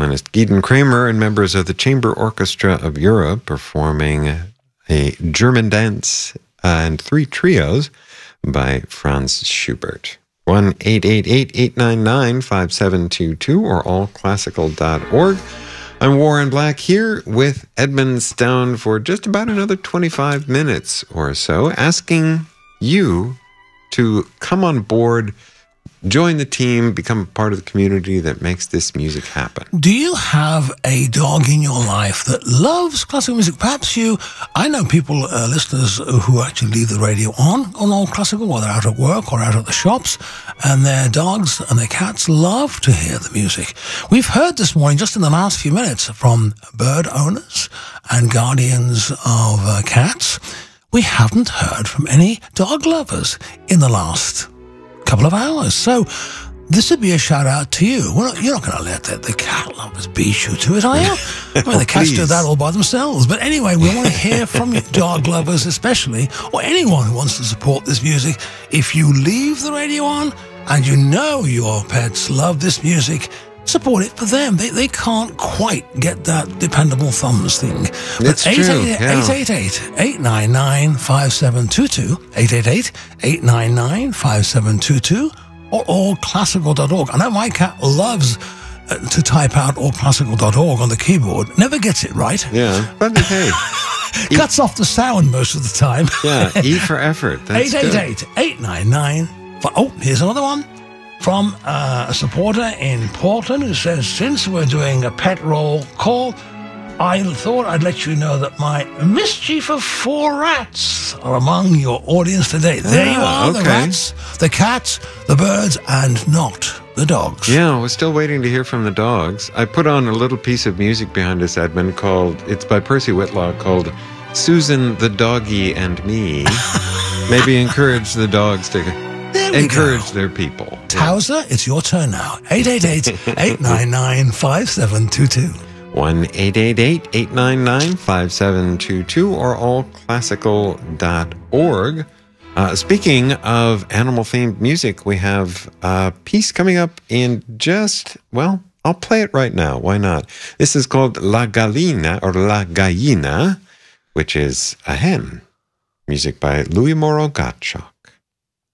violinist Gideon Kramer and members of the Chamber Orchestra of Europe performing a German dance and 3 trios by Franz Schubert. 1-888-899-5722 or allclassical.org. I'm Warren Black here with Edmund Stone for just about another 25 minutes or so, asking you to come on board, join the team, become a part of the community that makes this music happen. Do you have a dog in your life that loves classical music? Perhaps I know people, listeners, who actually leave the radio on all classical while they're out at work or out at the shops, and their dogs and their cats love to hear the music. We've heard this morning, just in the last few minutes, from bird owners and guardians of cats. We haven't heard from any dog lovers in the last couple of hours. So this would be a shout out to you. You're not going to let the cat lovers beat you to it, are you? I mean, the cats do that all by themselves. But anyway, we want to hear from you, dog lovers especially, or anyone who wants to support this music. If you leave the radio on and you know your pets love this music, support it for them. They can't quite get that dependable thumbs thing. That's true. 888-899-5722. 888-899-5722. Or allclassical.org. I know my cat loves to type out allclassical.org on the keyboard. Never gets it right. Yeah, but hey. Cuts off the sound most of the time. Yeah, E for effort. That's 888-899. Oh, here's another one from a supporter in Portland who says, since we're doing a pet roll call, I thought I'd let you know that my mischief of 4 rats are among your audience today. There you are, okay. The rats, the cats, the birds, and not the dogs. Yeah, we're still waiting to hear from the dogs. I put on a little piece of music behind us, Edmund, it's by Percy Whitlaw, called Susan the Doggy and Me. Maybe encourage the dogs to encourage their people. Towser, it's your turn now. 888-899-5722. 1-888-899-5722 or allclassical.org. Speaking of animal-themed music, we have a piece coming up in I'll play it right now. Why not? This is called La Gallina, or La Gallina, which is a hen. Music by Louis Moreau Gottschalk.